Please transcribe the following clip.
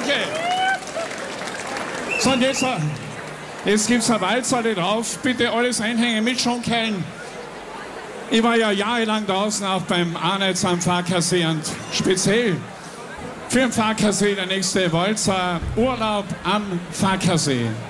Danke. So, und jetzt gibt es eine Walzerle drauf. Bitte alles einhängen mit Schonkeln. Ich war ja jahrelang draußen auch beim Arnitz am Farkasee und speziell für den Farkasee der nächste Walzer Urlaub am Farkasee.